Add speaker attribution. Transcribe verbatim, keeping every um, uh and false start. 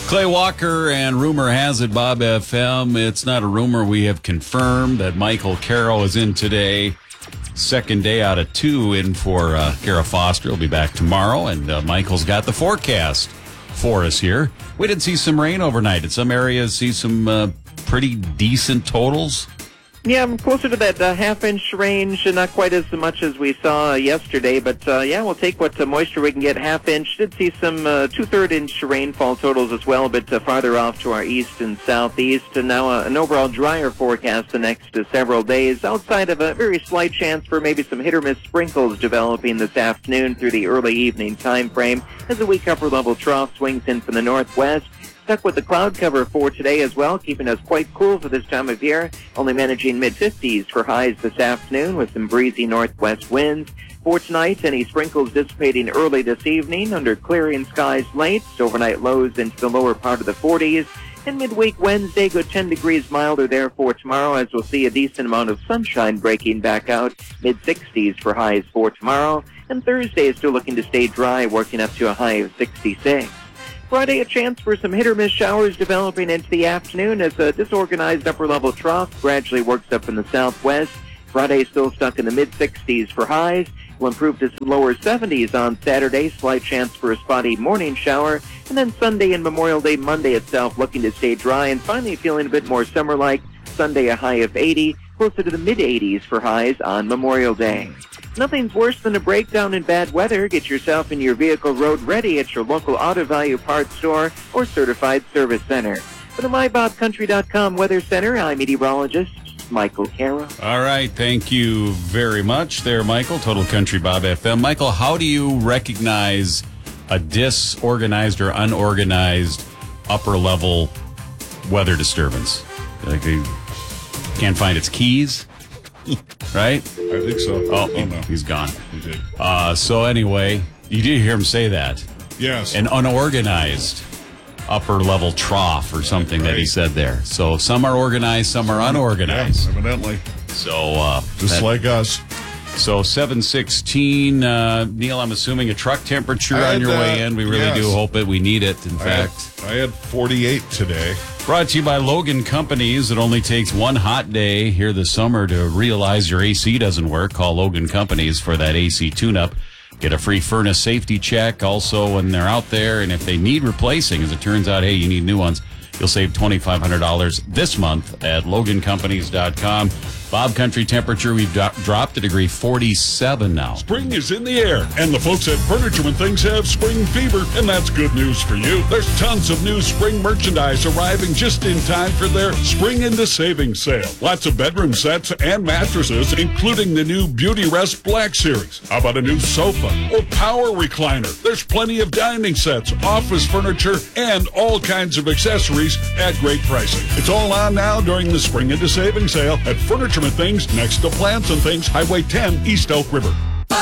Speaker 1: Clay Walker, and rumor has it, Bob F M, it's not a rumor, we have confirmed that Michael Carroll is in today. Second day out of two in for uh, Kara Foster. He'll be back tomorrow, and uh, Michael's got the forecast for us here. We did see some rain overnight. In some areas, see some uh, pretty decent totals.
Speaker 2: Yeah, I'm closer to that uh, half-inch range, and not quite as much as we saw yesterday. But, uh, yeah, we'll take what uh, moisture we can get. Half-inch. Did see some uh, two-third-inch rainfall totals as well, but uh, farther off to our east and southeast. And now uh, an overall drier forecast the next uh, several days, outside of a very slight chance for maybe some hit-or-miss sprinkles developing this afternoon through the early evening time frame as a weak upper-level trough swings in from the northwest. Stuck with the cloud cover for today as well, keeping us quite cool for this time of year, only managing mid-fifties for highs this afternoon with some breezy northwest winds. For tonight, any sprinkles dissipating early this evening under clearing skies late, overnight lows into the lower part of the forties. And midweek Wednesday, good ten degrees milder there for tomorrow, as we'll see a decent amount of sunshine breaking back out, mid-sixties for highs for tomorrow. And Thursday is still looking to stay dry, working up to a high of sixty-six. Friday, a chance for some hit-or-miss showers developing into the afternoon as a disorganized upper-level trough gradually works up in the southwest. Friday still stuck in the mid-sixties for highs. Will improve to some lower seventies on Saturday. Slight chance for a spotty morning shower. And then Sunday and Memorial Day Monday itself looking to stay dry and finally feeling a bit more summer-like. Sunday, a high of eighty. Closer to the mid-eighties for highs on Memorial Day. Nothing's worse than a breakdown in bad weather. Get yourself and your vehicle road ready at your local Auto Value Parts store or certified service center. For the my bob country dot com Weather Center, I'm meteorologist Michael Carroll.
Speaker 1: All right, thank you very much there, Michael. Total Country Bob F M. Michael, how do you recognize a disorganized or unorganized upper-level weather disturbance? Like they can't find its keys? Right?
Speaker 3: I think so.
Speaker 1: Oh,
Speaker 3: oh no.
Speaker 1: He's gone.
Speaker 3: He did.
Speaker 1: Uh, so anyway, you did hear him say that.
Speaker 3: Yes.
Speaker 1: An unorganized upper-level trough or something right. that he said there. So some are organized, some are unorganized.
Speaker 3: Yeah, evidently.
Speaker 1: So uh,
Speaker 3: Just
Speaker 1: that,
Speaker 3: like us.
Speaker 1: So seven sixteen, uh, Neil, I'm assuming a truck temperature
Speaker 3: I
Speaker 1: on your
Speaker 3: had,
Speaker 1: way
Speaker 3: uh,
Speaker 1: in. We really
Speaker 3: yes.
Speaker 1: do hope it. We need it, in
Speaker 3: I
Speaker 1: fact.
Speaker 3: Had, I had forty-eight today.
Speaker 1: Brought to you by Logan Companies. It only takes one hot day here this summer to realize your A C doesn't work. Call Logan Companies for that A C tune-up. Get a free furnace safety check also when they're out there. And if they need replacing, as it turns out, hey, you need new ones, you'll save twenty-five hundred dollars this month at logan companies dot com. Bob Country temperature, we've do- dropped a degree forty-seven now.
Speaker 3: Spring is in the air, and the folks at Furniture and Things have spring fever, and that's good news for you. There's tons of new spring merchandise arriving just in time for their Spring into Savings sale. Lots of bedroom sets and mattresses, including the new Beauty Rest Black Series. How about a new sofa or power recliner? There's plenty of dining sets, office furniture, and all kinds of accessories at great pricing. It's all on now during the Spring into Savings sale at Furniture and Things next to Plants and Things, Highway ten, East Elk River.